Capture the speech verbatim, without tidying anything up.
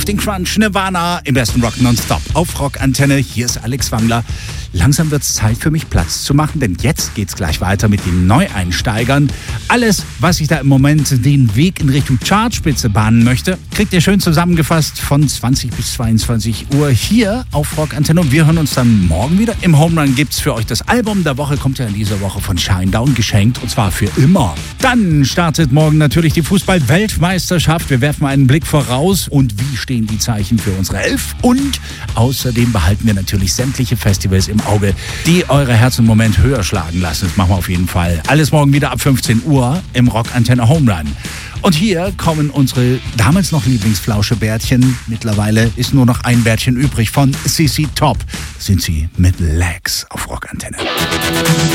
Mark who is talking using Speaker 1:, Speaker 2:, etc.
Speaker 1: Den Crunch, Nirvana, im besten Rock nonstop auf Rockantenne. Hier ist Alex Wangler. Langsam wird es Zeit für mich Platz zu machen, denn jetzt geht's gleich weiter mit den Neueinsteigern. Alles, was ich da im Moment den Weg in Richtung Chartspitze bahnen möchte, kriegt ihr schön zusammengefasst von zwanzig bis zweiundzwanzig Uhr hier auf Rockantenne. Und wir hören uns dann morgen wieder. Im Home Run gibt's für euch das Album der Woche, kommt ja in dieser Woche von Shinedown geschenkt, und zwar für immer. Dann startet morgen natürlich die Fußball-Weltmeisterschaft. Wir werfen einen Blick voraus und wie stehen die Zeichen für unsere Elf. Und außerdem behalten wir natürlich sämtliche Festivals im Auge, die eure Herzen im Moment höher schlagen lassen. Das machen wir auf jeden Fall. Alles morgen wieder ab fünfzehn Uhr im Rockantenne Home Run. Und hier kommen unsere damals noch Lieblingsflauschebärtchen. Mittlerweile ist nur noch ein Bärtchen übrig von C C Top. Sind sie mit Legs auf Rockantenne.